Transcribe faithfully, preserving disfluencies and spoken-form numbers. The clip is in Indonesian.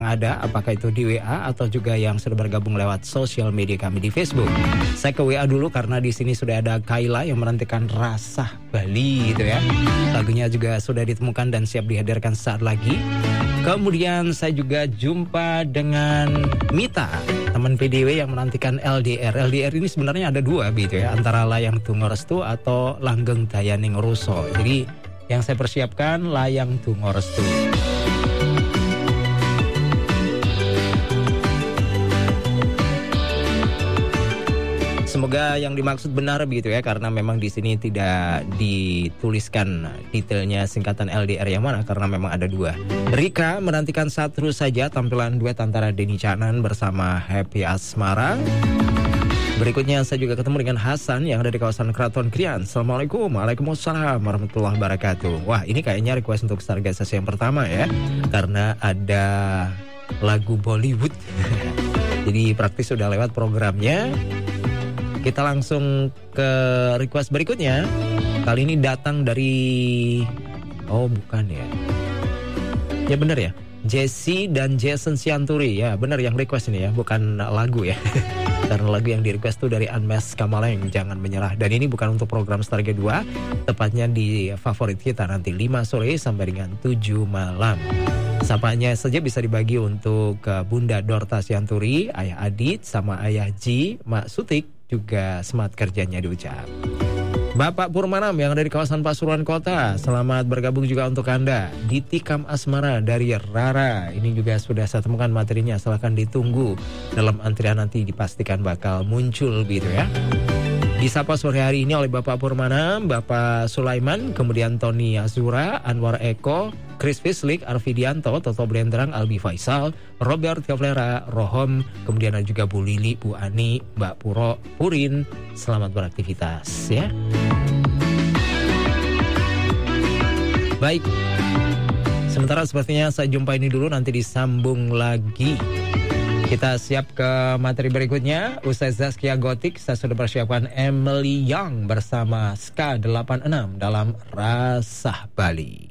ada, apakah itu di W A atau juga yang sudah bergabung lewat sosial media kami di Facebook. Saya ke W A dulu karena di sini sudah ada Kaila yang menantikan Rasa Bali gitu ya. Lagunya juga sudah ditemukan dan siap dihadirkan saat lagi. Kemudian saya juga jumpa dengan Mita, teman P D W yang menantikan L D R. L D R ini sebenarnya ada dua gitu ya, antara Layang Tungorestu atau Langgeng Dayaning Ruso. Jadi yang saya persiapkan Layang Tungorestu. Semoga yang dimaksud benar begitu ya, karena memang di sini tidak dituliskan detailnya singkatan L D R yang mana, karena memang ada dua. Rika menantikan Satu Saja, tampilan duet antara Denny Canan bersama Happy Asmara. Berikutnya saya juga ketemu dengan Hasan yang ada di kawasan Keraton Krian. Assalamualaikum, waalaikumsalam warahmatullahi wabarakatuh. Wah, ini kayaknya request untuk Stargazers yang pertama ya, karena ada lagu Bollywood. Jadi praktis sudah lewat programnya. Kita langsung ke request berikutnya. Kali ini datang dari... Oh bukan ya. Ya benar ya, Jesse dan Jason Sianturi. Ya benar yang request ini ya, bukan lagu ya. Karena lagu yang di request itu dari Unmes Kamaleng, Jangan Menyerah. Dan ini bukan untuk program Stargate dua, tepatnya di favorit kita nanti lima sore sampai dengan tujuh malam. Sapanya saja bisa dibagi untuk Bunda Dorta Sianturi, Ayah Adit, sama Ayah Ji, Mak Sutik, juga semangat kerjanya diucap. Bapak Purmanam yang ada di kawasan Pasuruan Kota, selamat bergabung juga untuk Anda. Ditikam Asmara dari Rara, ini juga sudah saya temukan materinya, silahkan ditunggu dalam antrian, nanti dipastikan bakal muncul gitu ya. Disapa sore hari ini oleh Bapak Purmanam, Bapak Sulaiman, kemudian Tony Azura, Anwar Eko, Chris Fislik, Arvidianto, Toto Blendrang, Albi Faisal, Robert Tiaflera, Rohom, kemudian ada juga Bu Lili, Bu Ani, Mbak Puro, Purin. Selamat beraktivitas ya. Baik, sementara sepertinya saya jumpa ini dulu, nanti disambung lagi. Kita siap ke materi berikutnya. Usai Zaskia Gotik, saya sudah persiapkan Emily Young bersama Ska delapan enam dalam Rasa Bali.